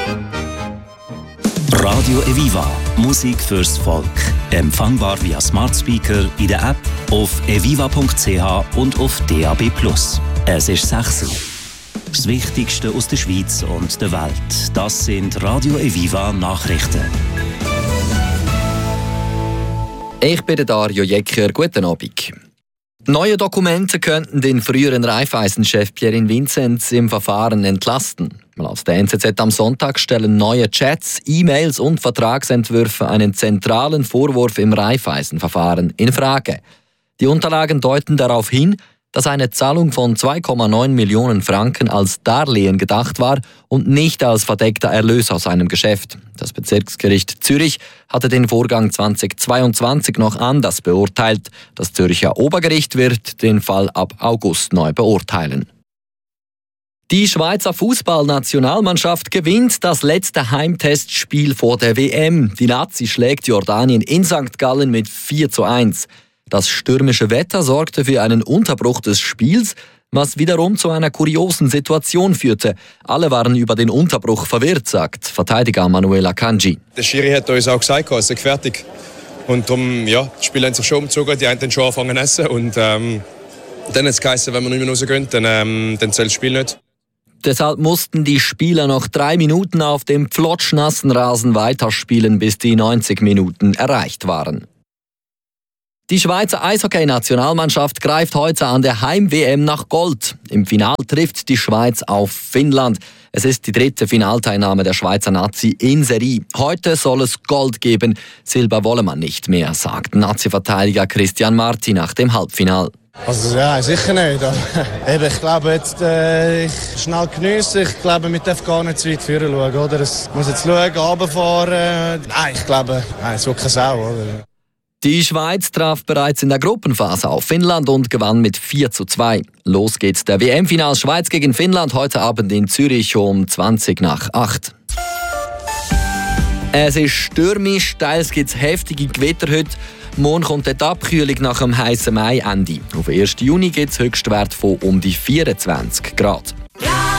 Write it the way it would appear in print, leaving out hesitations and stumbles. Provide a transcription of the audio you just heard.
Radio Eviva, Musik fürs Volk. Empfangbar via Smart Speaker, in der App, auf eviva.ch und auf DAB+. Es ist 6 Uhr. Das Wichtigste aus der Schweiz und der Welt, das sind Radio Eviva Nachrichten. Ich bin Dario Jecker. Guten Abend. Neue Dokumente könnten den früheren Raiffeisen-Chef Pierin Vinzenz im Verfahren entlasten. Laut der NZZ am Sonntag stellen neue Chats, E-Mails und Vertragsentwürfe einen zentralen Vorwurf im Raiffeisen-Verfahren in Frage. Die Unterlagen deuten darauf hin, dass eine Zahlung von 2,9 Millionen Franken als Darlehen gedacht war und nicht als verdeckter Erlös aus einem Geschäft. Das Bezirksgericht Zürich hatte den Vorgang 2022 noch anders beurteilt. Das Zürcher Obergericht wird den Fall ab August neu beurteilen. Die Schweizer Fußballnationalmannschaft gewinnt das letzte Heimtestspiel vor der WM. Die Nazi schlägt Jordanien in St. Gallen mit 4:1. Das stürmische Wetter sorgte für einen Unterbruch des Spiels, was wiederum zu einer kuriosen Situation führte. Alle waren über den Unterbruch verwirrt, sagt Verteidiger Manuel Akanji. Der Schiri hat uns auch gesagt, es ist fertig. Und darum, ja, die Spieler haben sich schon umgezogen, die haben schon angefangen zu essen. Und dann hat es geheißen, wenn wir nicht mehr rausgehen, dann zählt das Spiel nicht. Deshalb mussten die Spieler noch 3 Minuten auf dem flotschnassen Rasen weiterspielen, bis die 90 Minuten erreicht waren. Die Schweizer Eishockey-Nationalmannschaft greift heute an der Heim-WM nach Gold. Im Final trifft die Schweiz auf Finnland. Es ist die 3. Finalteilnahme der Schweizer Nazi in Serie. Heute soll es Gold geben. Silber wolle man nicht mehr, sagt Nazi-Verteidiger Christian Marti nach dem Halbfinal. Also ja, sicher nicht. Ich glaube, jetzt ich schnell geniessen. Ich glaube, wir dürfen gar nicht zu weit führen schauen. Oder? Es muss jetzt schauen, runterfahren. Nein, ich glaube, es wird keine Sau. Oder? Die Schweiz traf bereits in der Gruppenphase auf Finnland und gewann mit 4:2. Los geht's der WM-Final Schweiz gegen Finnland heute Abend in Zürich um 20:08. Es ist stürmisch, teils gibt's heftige Gewitter heute. Morgen kommt die Abkühlung nach dem heißen Mai-Ende. Auf 1. Juni gibt es Höchstwert von um die 24 Grad.